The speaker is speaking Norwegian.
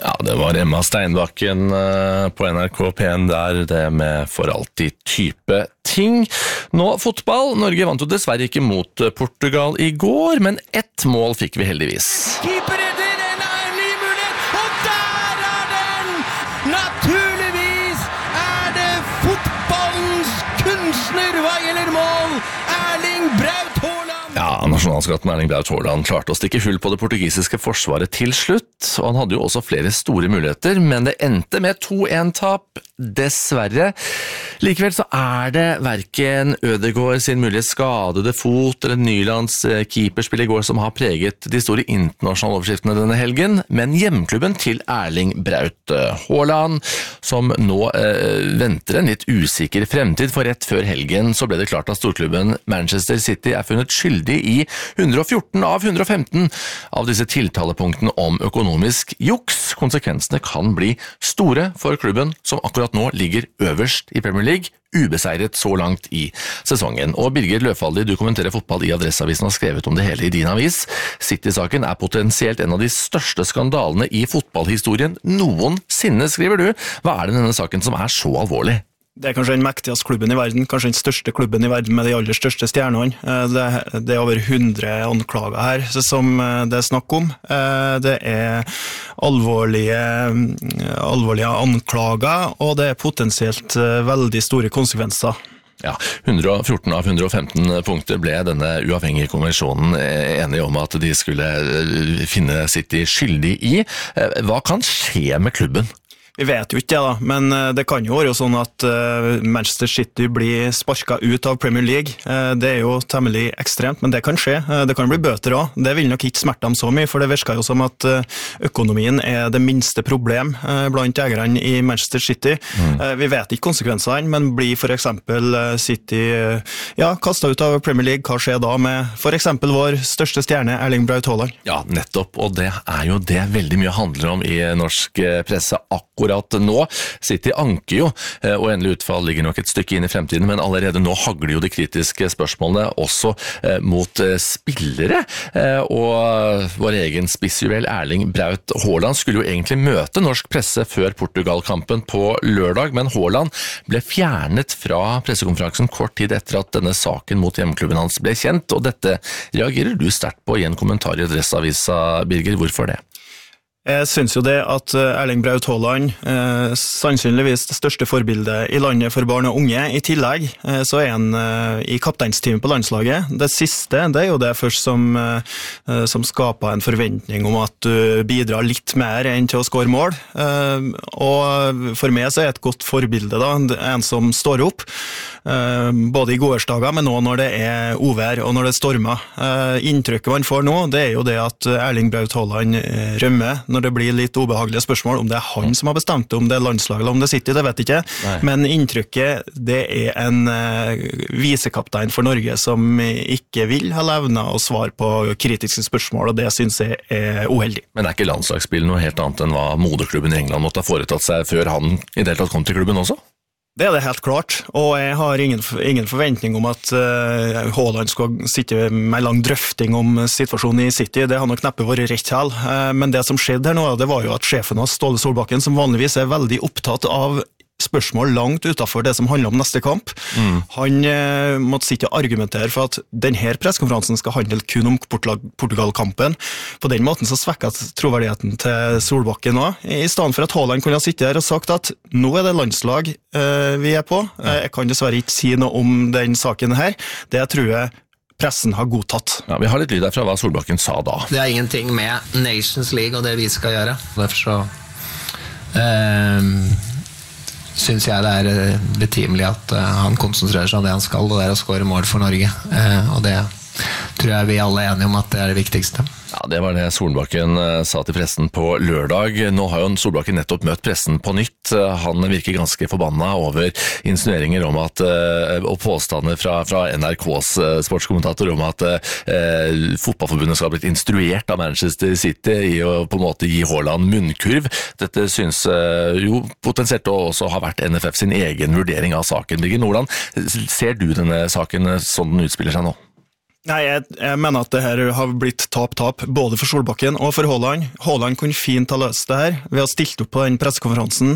Ja, det var Emma Steinbakken på NRK P1 der, det med for alltid type ting. Nå fotball. Norge vant jo dessverre ikke mot Portugal i går, men ett mål fikk vi heldigvis. Keeper etter en ny mulighet, og der den! Naturligvis det fotballens kunstner hva gjelder mål, Erling Braut Haaland! Ja, nasjonalskatten Erling Braut Haaland klarte å stikke hull på det portugisiske forsvaret til slutt, og han hadde jo også flere store muligheter, men det endte med 2-1-tap, dessverre. Likevel så det hverken Ødegaard sin mulige skadede fot eller Nylands keeperspill i går som har preget de store internasjonale overskriftene denne helgen, men hjemklubben til Erling Braut Haaland, som nå venter en litt usikker fremtid, for rett før helgen så ble det klart at storklubben Manchester City funnet skyldig i 114 av 115 av disse tiltalepunktene om økonomisk juks. Konsekvensene kan bli store for klubben, som akkurat nå ligger øverst i Premier League, ubeseiret så langt i sesongen. Og Birger Løfaldi, du kommenterer fotball i Adresseavisen, har skrevet om det hele i din avis. City-saken potensielt en av de største skandalene i fotballhistorien noensinne, skriver du. Hva det denne saken som så alvorlig? Det kanskje den mektigste klubben i verden, kanskje den største klubben i verden med de aller største stjernene. Det over 100 anklager her som det snakk om. Det alvorlige anklager, og det potensielt veldig store konsekvenser. Ja, 114 av 115 punkter ble denne uavhengige konvensjonen enige om at de skulle finne City skyldig i. Hva kan skje med klubben? Vi vet jo ikke det da, men det kan jo være sånn at Manchester City blir sparket ut av Premier League. Det jo temmelig ekstremt, men det kan skje. Det kan bli bøter også. Det vil nok ikke smerte dem så mye, for det virker jo som at økonomien det minste problem blant eierne i Manchester City. Vi vet ikke konsekvensene, men blir for eksempel City kastet ut av Premier League, hva skjer da med for eksempel vår største stjerne, Erling Braut Haaland? Ja, nettopp, og det jo det veldig mye handler om i norsk presse akkurat nå. City anker jo, og endelig utfall ligger nok et stykke inn i fremtiden, men allerede nå hagler jo de kritiske spørsmålene også mot spillere, og vår egen spissjuvel Erling Braut Haaland skulle jo egentlig møte norsk presse før Portugal-kampen på lørdag, men Haaland ble fjernet fra pressekonferansen kort tid etter at denne saken mot hjemmeklubben hans ble kjent, og dette reagerer du sterkt på i en kommentar i Adresseavisa, Birger. Hvorfor det? Jeg synes jo det at Erling Braut Haaland, sannsynligvis det største forbildet i landet for barn og unge, i tillegg så han i kapteinsteamet på landslaget. Det siste, det jo det først som skaper en forventning om at du bidrar litt mer enn til å score mål. Og for meg så et godt forbilde da, en som står opp, både i gårsdager, men også når det uvær og når det stormer. Inntrykket man får nå, det jo det at Erling Braut Haaland rømmer når det blir litt ubehagelige spørsmål, om det han som har bestemt det, om det landslaget eller om det City, det vet jeg ikke. Nei. Men inntrykket, det en visekaptein for Norge som ikke vil ha levnet å svare på kritiske spørsmål, og det synes jeg uheldig. Men ikke landslagsspill noe helt annet enn hva moderklubben i England måtte ha foretatt seg før han i det hele tatt kom til klubben også? Det det helt klart, og jeg har ingen forventning om at Haaland skal sitte med lang drøfting om situasjonen i City. Det har nok neppe vært rett til, men det som skjedde her nå, det var jo at sjefen av Ståle Solbakken, som vanligvis veldig opptatt av spørsmål langt utenfor det som handler om neste kamp. Han måtte sitte og argumentere for at denne pressekonferansen skal handle kun om Portugal-kampen. På den måten så svekket troverdigheten til Solbakken også. I stedet for at Haaland kunne ha sittet her og sagt at nå det landslag vi på. Jeg kan dessverre ikke si noe om den saken her. Det tror jeg pressen har godtatt. Ja, vi har litt lyd der fra hva Solbakken sa da. Det ingenting med Nations League og det vi skal gjøre. Derfor så synes jeg det betimelig at han konsentrerer seg om det han skal, og det å skåre mål for Norge. Og det tror jeg vi alle enige om at det det viktigste. Ja, det var det Solbakken sa til pressen på lørdag. Nå har jo Solbakken nettopp møtt pressen på nytt. Han virker ganske forbannet over insinueringer om at, og påstander fra NRKs sportskommentator om at fotballforbundet skal ha blitt instruert av Manchester City i å på en måte gi Haaland munnkurv. Dette synes jo potensielt å også ha vært NFF sin egen vurdering av saken. Birger Nordland, ser du denne saken sånn den utspiller seg nå? Nei, jeg mener at det her har blitt tap-tap, både for Solbakken og for Haaland. Haaland kunne fint ha løst det her ved å stilt opp på den pressekonferansen